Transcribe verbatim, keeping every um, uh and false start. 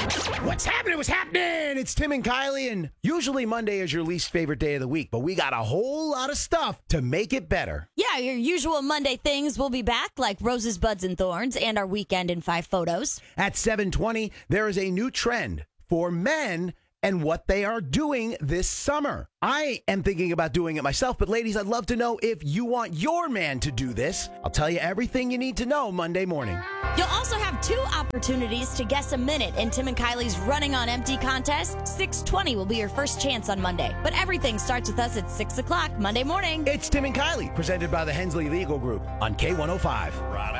What's happening? What's happening? It's Tim and Kylie, and usually Monday is your least favorite day of the week, but we got a whole lot of stuff to make it better. Yeah, your usual Monday things will be back, like Roses, Buds, and Thorns, and our weekend in five photos. At seven twenty, there is a new trend for men and what they are doing this summer. I am thinking about doing it myself, but ladies, I'd love to know if you want your man to do this. I'll tell you everything you need to know Monday morning. You'll also have two opportunities to guess a minute in Tim and Kylie's Running on Empty contest. six twenty will be your first chance on Monday, but everything starts with us at six o'clock Monday morning. It's Tim and Kylie, presented by the Hensley Legal Group on K one oh five.